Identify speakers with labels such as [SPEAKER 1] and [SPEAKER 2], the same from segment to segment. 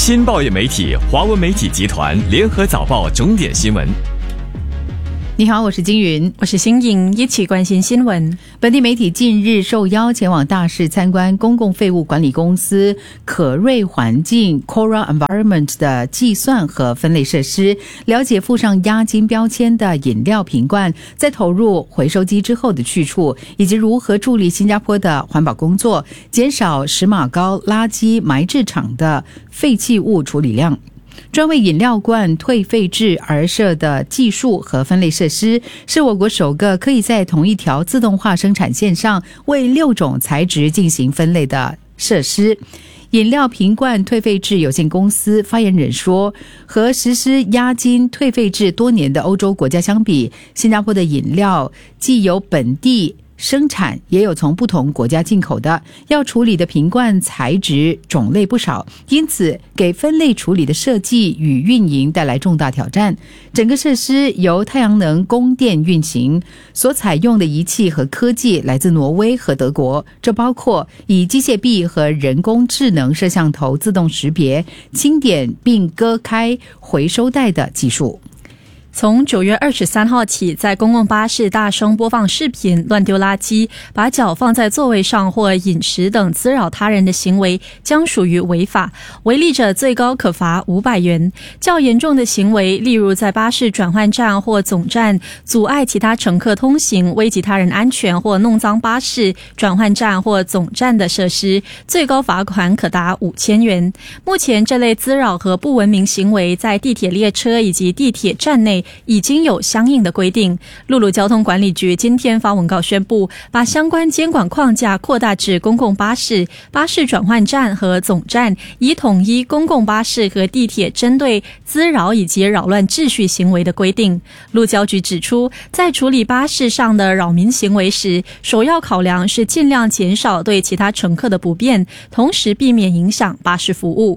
[SPEAKER 1] 新报业媒体华文媒体集团联合早报重点新闻。
[SPEAKER 2] 你好，我是金云，
[SPEAKER 3] 我是新颖，一起关心新闻。
[SPEAKER 2] 本地媒体近日受邀前往大市参观公共废物管理公司可瑞环境 Cora Environment 的计算和分类设施，了解附上押金标签的饮料瓶罐在投入回收机之后的去处，以及如何助力新加坡的环保工作，减少石马高垃圾埋置场的废弃物处理量。专为饮料罐退废制而设的计数和分类设施，是我国首个可以在同一条自动化生产线上为6种材质进行分类的设施。饮料瓶罐退废制有限公司发言人说，和实施押金退废制多年的欧洲国家相比，新加坡的饮料既有本地生产，也有从不同国家进口的，要处理的瓶罐材质种类不少，因此给分类处理的设计与运营带来重大挑战。整个设施由太阳能供电运行，所采用的仪器和科技来自挪威和德国，这包括以机械臂和人工智能摄像头自动识别、清点并割开回收袋的技术。
[SPEAKER 3] 从9月23号起，在公共巴士大声播放视频、乱丢垃圾、把脚放在座位上或饮食等滋扰他人的行为将属于违法，违例者最高可罚500元。较严重的行为，例如在巴士转换站或总站阻碍其他乘客通行、危及他人安全或弄脏巴士、转换站或总站的设施，最高罚款可达5000元。目前这类滋扰和不文明行为在地铁列车以及地铁站内已经有相应的规定。陆路交通管理局今天发文告宣布，把相关监管框架扩大至公共巴士、巴士转换站和总站，以统一公共巴士和地铁针对滋扰以及扰乱秩序行为的规定。路交局指出，在处理巴士上的扰民行为时，首要考量是尽量减少对其他乘客的不便，同时避免影响巴士服务。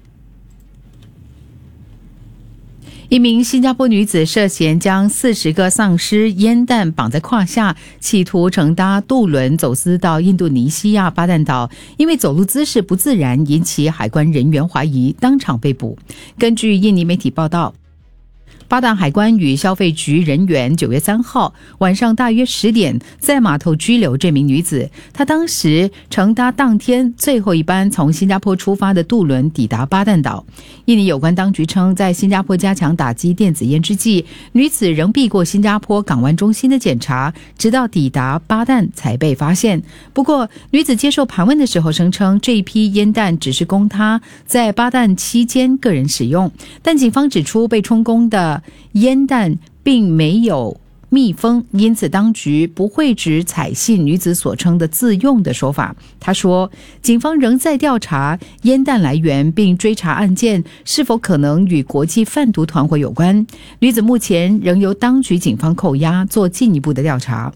[SPEAKER 2] 一名新加坡女子涉嫌将40个丧尸烟弹绑在胯下，企图乘搭渡轮走私到印度尼西亚巴旦岛，因为走路姿势不自然，引起海关人员怀疑，当场被捕。根据印尼媒体报道，巴旦海关与消费局人员9月3号晚上大约10点在码头拘留这名女子。她当时乘搭当天最后一班从新加坡出发的渡轮抵达巴旦岛。印尼有关当局称，在新加坡加强打击电子烟之际，女子仍避过新加坡港湾中心的检查，直到抵达巴旦才被发现。不过，女子接受盘问的时候声称，这一批烟弹只是供她在巴旦期间个人使用，但警方指出被充公的烟弹并没有密封，因此当局不会只采信女子所称的自用的说法。他说，警方仍在调查烟弹来源，并追查案件是否可能与国际贩毒团伙有关。女子目前仍由当局警方扣押，做进一步的调查。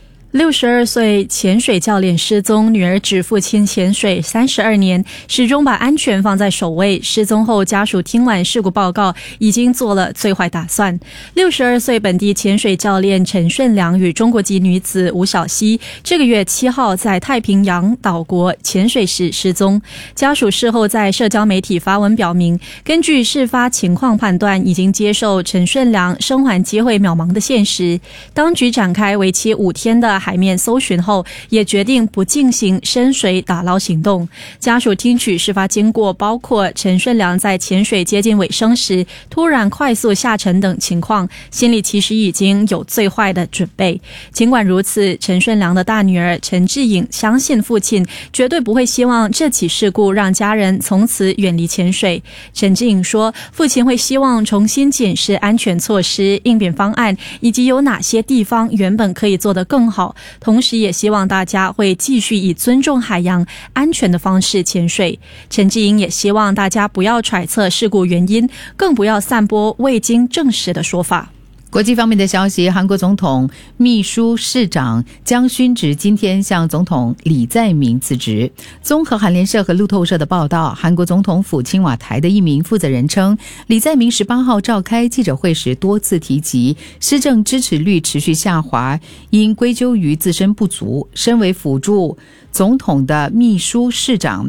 [SPEAKER 3] 62岁潜水教练失踪，女儿指父亲潜水32年，始终把安全放在首位。失踪后，家属听完事故报告，已经做了最坏打算。62岁本地潜水教练陈顺良与中国籍女子吴小希，这个月7号在太平洋岛国潜水时失踪。家属事后在社交媒体发文表明，根据事发情况判断，已经接受陈顺良生还机会渺茫的现实。当局展开为期5天的海面搜寻后，也决定不进行深水打捞行动。家属听取事发经过，包括陈顺良在潜水接近尾声时突然快速下沉等情况，心里其实已经有最坏的准备。尽管如此，陈顺良的大女儿陈志颖相信父亲绝对不会希望这起事故让家人从此远离潜水。陈志颖说，父亲会希望重新检视安全措施、应变方案，以及有哪些地方原本可以做得更好，同时也希望大家会继续以尊重海洋安全的方式潜水。陈志颖也希望大家不要揣测事故原因，更不要散播未经证实的说法。
[SPEAKER 2] 国际方面的消息，韩国总统秘书市长姜勋植今天向总统李在明辞职。综合韩联社和路透社的报道，韩国总统府青瓦台的一名负责人称，李在明18号召开记者会时多次提及施政支持率持续下滑，应归咎于自身不足。身为辅助总统的秘书市长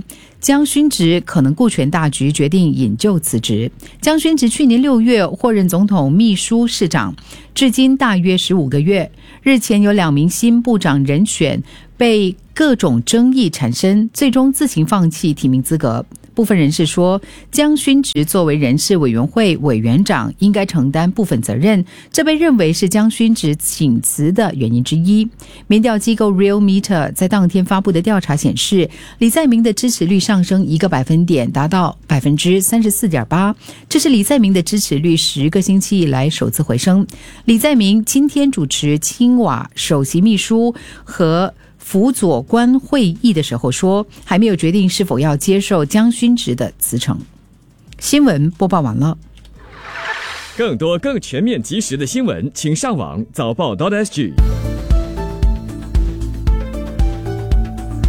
[SPEAKER 2] 江勋职可能顾全大局，决定引咎辞职。江勋职去年6月获任总统秘书室长，至今大约15个月。日前有2名新部长人选被各种争议产生，最终自行放弃提名资格。部分人士说，江勋职作为人事委员会委员长，应该承担部分责任，这被认为是江勋职请辞的原因之一。民调机构 Realmeter 在当天发布的调查显示，李在明的支持率上升1个百分点，达到 34.8%， 这是李在明的支持率10个星期以来首次回升。李在明今天主持青瓦首席秘书和辅佐官会议的时候说，还没有决定是否要接受江勋职的辞呈。新闻播报完了。
[SPEAKER 1] 更多更全面及时的新闻，请上网早报.sg。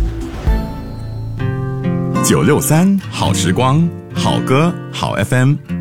[SPEAKER 4] 963好时光，好歌好 FM。